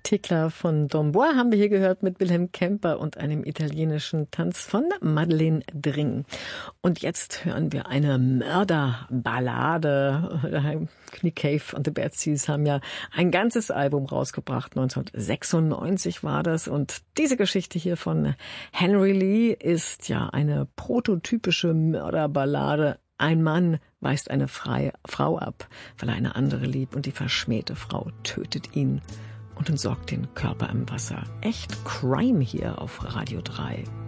Thekla von Dombois haben wir hier gehört mit Wilhelm Kemper und einem italienischen Tanz von Madeleine Dring. Und jetzt hören wir eine Mörderballade. Nick Cave und the Bad Seeds haben ja ein ganzes Album rausgebracht. 1996 war das. Und diese Geschichte hier von Henry Lee ist ja eine prototypische Mörderballade. Ein Mann weist eine Frau ab, weil er eine andere liebt, und die verschmähte Frau tötet ihn und entsorgt den Körper im Wasser. Echt Crime hier auf Radio 3.